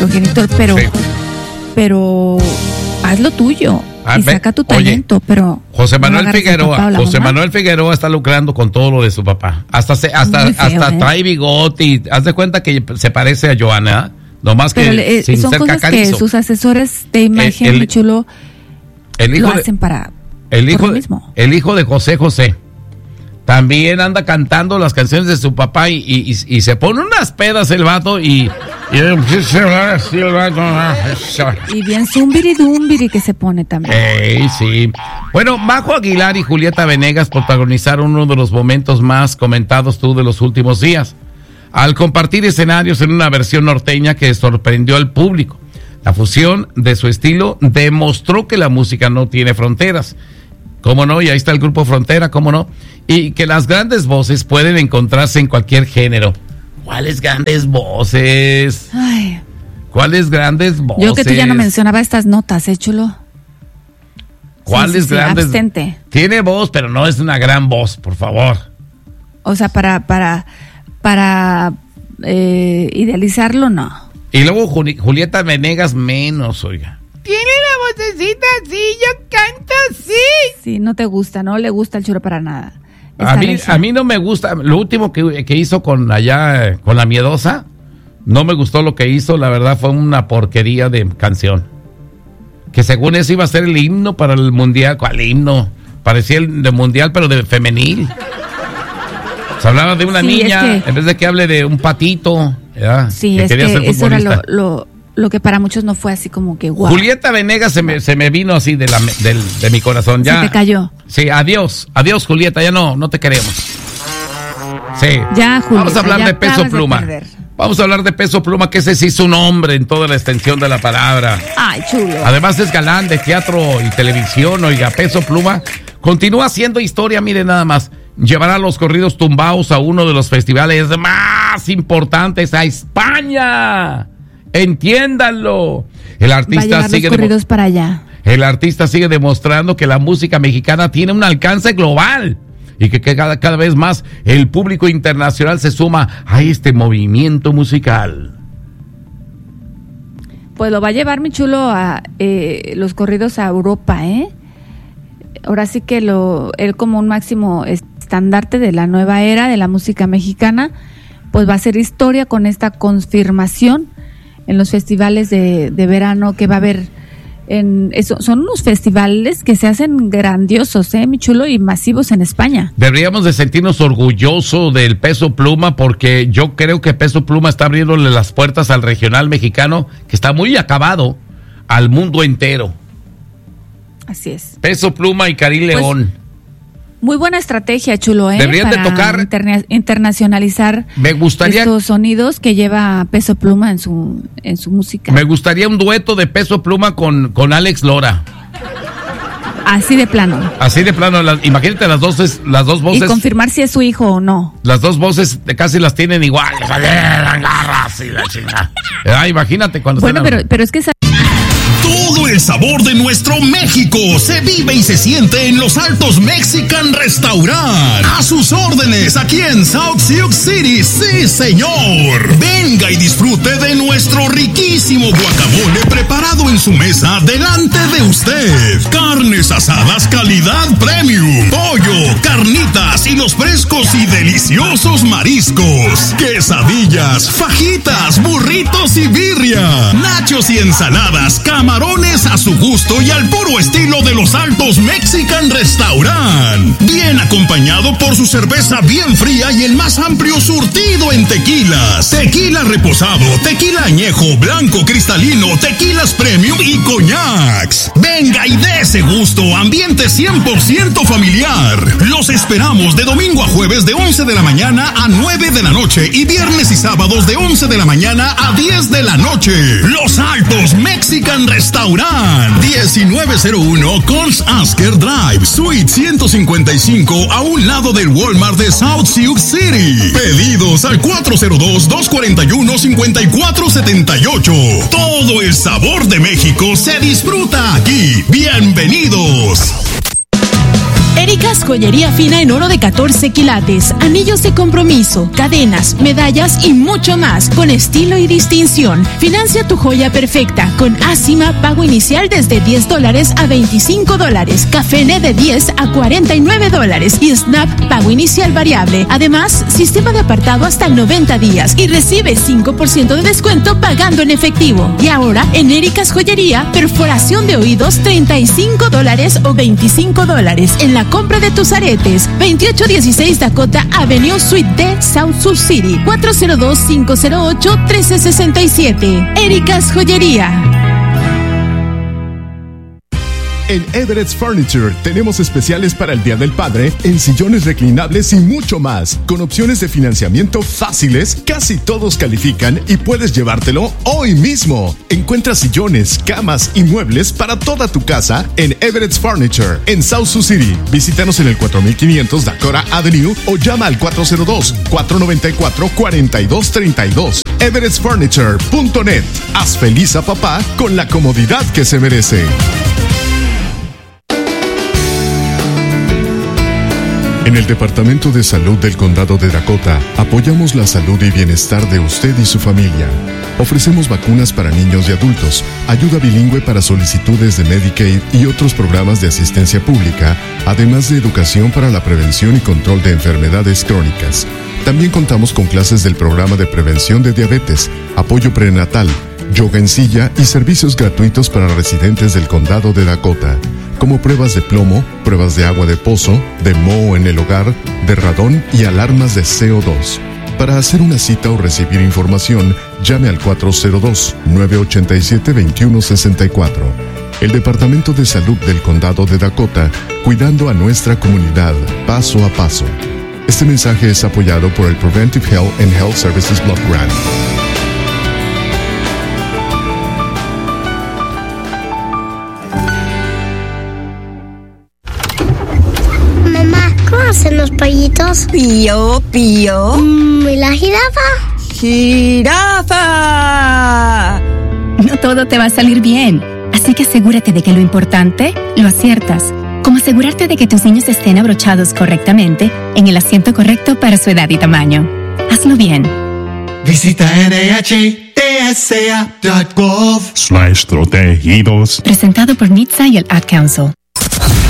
progenitor, pero haz lo tuyo y saca tu talento, pero José Manuel Figueroa está lucrando con todo lo de su papá. Hasta trae bigote y haz de cuenta que se parece a Joana, nomás que sin son ser cosas cacarizo. Que sus asesores de imagen, muy chulo, lo hacen para el hijo lo mismo. El hijo de José también anda cantando las canciones de su papá y se pone unas pedas el vato y bien zumbiri que se pone también. Sí. Bueno, Majo Aguilar y Julieta Venegas protagonizaron uno de los momentos más comentados de los últimos días, al compartir escenarios en una versión norteña que sorprendió al público. La fusión de su estilo demostró que la música no tiene fronteras. ¿Cómo no? Y ahí está el grupo Frontera, ¿cómo no? Y que las grandes voces pueden encontrarse en cualquier género. ¿Cuáles grandes voces? Ay. ¿Cuáles grandes voces? Yo que tú ya no mencionaba estas notas, chulo. ¿Cuáles grandes? Abstente. Tiene voz, pero no es una gran voz, por favor. O sea, para idealizarlo, no. Y luego Julieta Venegas menos, oiga. Tiene la vocecita así, yo canto así. Sí, no te gusta, no le gusta el chulo para nada. A mí no me gusta. Lo último que hizo con la Miedosa, no me gustó lo que hizo. La verdad fue una porquería de canción. Que según eso iba a ser el himno para el mundial. ¿Cuál himno? Parecía el de mundial, pero de femenil. Se hablaba de una niña, en vez de que hable de un patito. ¿verdad? Sí, que quería ser futbolista. Eso era lo que para muchos no fue así como que guau. Julieta Venegas se me vino así de mi corazón. Ya, se te cayó. Sí, adiós Julieta, ya no te queremos. Sí. Ya, Julieta. Vamos a hablar de Peso Pluma. Vamos a hablar de Peso Pluma, que ese sí es un hombre en toda la extensión de la palabra. Ay, chulo. Además es galán de teatro y televisión, oiga, Peso Pluma continúa haciendo historia, mire nada más. Llevará los corridos tumbados a uno de los festivales más importantes a España. Entiéndanlo. El artista sigue corridos para allá. El artista sigue demostrando que la música mexicana tiene un alcance global y que cada vez más el público internacional se suma a este movimiento musical. Pues lo va a llevar mi chulo a los corridos a Europa, Ahora sí que él como un máximo estandarte de la nueva era de la música mexicana, pues va a hacer historia con esta confirmación en los festivales de verano que va a haber. Son unos festivales que se hacen grandiosos, mi chulo, y masivos en España. Deberíamos de sentirnos orgullosos del Peso Pluma, porque yo creo que Peso Pluma está abriéndole las puertas al regional mexicano, que está muy acabado, al mundo entero. Así es. Peso Pluma y Karim León. Muy buena estrategia, chulo, Deberían de tocar, internacionalizar estos sonidos que lleva Peso Pluma en su música. Me gustaría un dueto de Peso Pluma con Alex Lora. Así de plano. Imagínate las dos voces. Y confirmar si es su hijo o no. Las dos voces casi las tienen iguales. Imagínate cuando Bueno, pero es que todo el sabor de nuestro México se vive y se siente en Los Altos Mexican Restaurant. A sus órdenes aquí en South Sioux City, sí señor. Venga y disfrute de nuestro riquísimo guacamole preparado en su mesa delante de usted. Carnes asadas calidad premium, pollo, carnitas y los frescos y deliciosos mariscos. Quesadillas, fajitas, burritos y birria. Nachos y ensaladas, camarones a su gusto y al puro estilo de Los Altos Mexican Restaurant. Bien acompañado por su cerveza bien fría y el más amplio surtido en tequilas. Tequila reposado, tequila añejo, blanco cristalino, tequilas premium y coñacs. Venga y dé ese gusto, ambiente 100% familiar. Los esperamos de domingo a jueves de 11 de la mañana a 9 de la noche y viernes y sábados de 11 de la mañana a 10 de la noche. Los Altos Mexican Restaurant, 1901 Cons Asker Drive, Suite 155, a un lado del Walmart de South Sioux City. Pedidos al 402-241-5478. Todo el sabor de México se disfruta aquí. Bienvenidos. Eric Erika's Joyería Fina en oro de 14 quilates, anillos de compromiso, cadenas, medallas y mucho más, con estilo y distinción. Financia tu joya perfecta con Asima, pago inicial desde $10 a $25, Cafene de $10 a $49 y Snap, pago inicial variable. Además, sistema de apartado hasta 90 días y recibe 5% de descuento pagando en efectivo. Y ahora, en Erika's Joyería, perforación de oídos $35 o $25 en la compra de tus aretes. 2816 Dakota Avenue Suite D, South Sioux City, 402-508-1367. Erika's Joyería. En Everett's Furniture tenemos especiales para el Día del Padre en sillones reclinables y mucho más. Con opciones de financiamiento fáciles, casi todos califican y puedes llevártelo hoy mismo. Encuentra sillones, camas y muebles para toda tu casa en Everett's Furniture en South Sioux City. Visítanos en el 4500 Dakota Avenue o llama al 402-494-4232. everettsfurniture.net. Haz feliz a papá con la comodidad que se merece. En el Departamento de Salud del Condado de Dakota, apoyamos la salud y bienestar de usted y su familia. Ofrecemos vacunas para niños y adultos, ayuda bilingüe para solicitudes de Medicaid y otros programas de asistencia pública, además de educación para la prevención y control de enfermedades crónicas. También contamos con clases del programa de prevención de diabetes, apoyo prenatal, yoga en silla y servicios gratuitos para residentes del Condado de Dakota, como pruebas de plomo, pruebas de agua de pozo, de moho en el hogar, de radón y alarmas de CO2. Para hacer una cita o recibir información, llame al 402-987-2164. El Departamento de Salud del Condado de Dakota, cuidando a nuestra comunidad paso a paso. Este mensaje es apoyado por el Preventive Health and Health Services Block Grant. ¿Hacen los pollitos? Pío, pío. ¿Y la jirafa? ¡Jirafa! No todo te va a salir bien, así que asegúrate de que lo importante lo aciertas, como asegurarte de que tus niños estén abrochados correctamente en el asiento correcto para su edad y tamaño. Hazlo bien. Visita NHTSA.gov/protegidos. Presentado por NHTSA y el Ad Council.